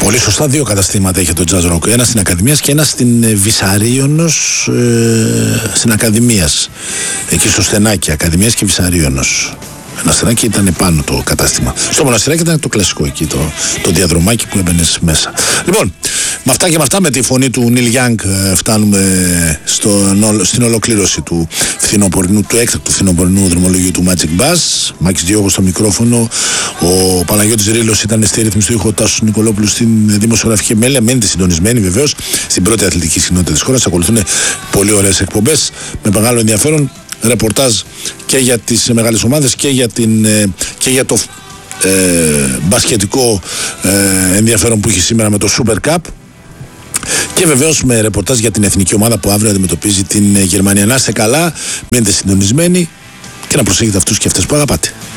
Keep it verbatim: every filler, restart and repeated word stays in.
Πολύ σωστά, δύο καταστήματα είχε το Jazz Rock. Ένα στην Ακαδημίας και ένα στην Βυσαρίωνος, ε, στην Ακαδημίας. Εκεί στο στενάκι, Ακαδημίας και Βυσαρίωνος. Ένα στενάκι ήταν πάνω το κατάστημα. Στο Μοναστηράκι ήταν το κλασικό εκεί, το, το διαδρομάκι που έμπαινε μέσα. Λοιπόν, με αυτά και με αυτά, με τη φωνή του Νίλ Γιάνγκ, φτάνουμε στο, στην ολοκλήρωση του φθινοπορεινού, του έκτακτου φθινοπορεινού δρομολογίου του Magic Bus. Μάκης Διόγος στο μικρόφωνο, ο Παναγιώτης Ρήλος ήταν στη ρύθμιση του ήχου, ο Τάσος Νικολόπουλου στην δημοσιογραφική μέλεια. Μένετε συντονισμένοι βεβαίως στην πρώτη αθλητική συχνότητα της χώρας. Ακολουθούν πολύ ωραίες εκπομπές με μεγάλο ενδιαφέρον. Ρεπορτάζ και για τις μεγάλες ομάδες και για, την, και για το ε, μπασκετικό ε, ενδιαφέρον που έχει σήμερα με το Super Cup, και βεβαίως με ρεπορτάζ για την εθνική ομάδα που αύριο αντιμετωπίζει την Γερμανία. Να είστε καλά, μείνετε συντονισμένοι και να προσέχετε αυτούς και αυτές που αγαπάτε.